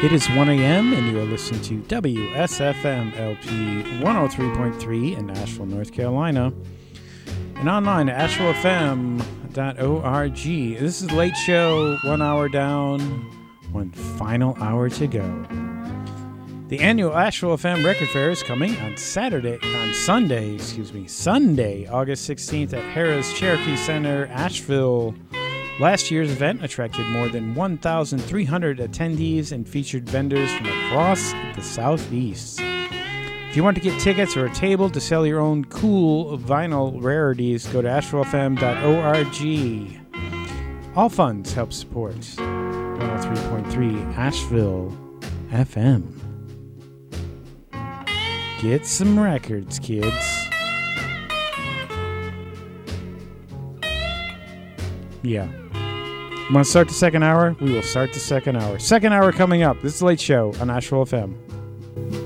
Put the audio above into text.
It is 1 a.m. and you are listening to WSFM LP 103.3 in Asheville, North Carolina, and online at ashevillefm.org. This is Late Show, 1 hour down, one final hour to go. The annual Asheville FM Record Fair is coming on Sunday, August 16th at Harrah's Cherokee Center, Asheville. Last year's event attracted more than 1,300 attendees and featured vendors from across the Southeast. If you want to get tickets or a table to sell your own cool vinyl rarities, go to ashevillefm.org. All funds help support 103.3 Asheville FM. Get some records, kids. Yeah. Want to start the second hour? We will start the second hour. Second hour coming up. This is Late Show on Asheville FM.